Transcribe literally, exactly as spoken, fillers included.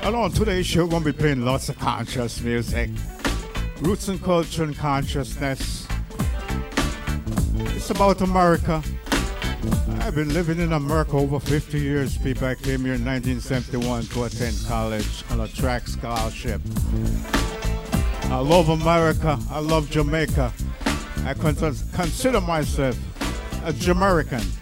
Well, on today's show, we're going to be playing lots of conscious music. Roots and culture and consciousness. It's about America. I've been living in America over fifty years, people. I came here in nineteen seventy-one to attend college on a track scholarship. I love America. I love Jamaica. I con- consider myself a Jamaican.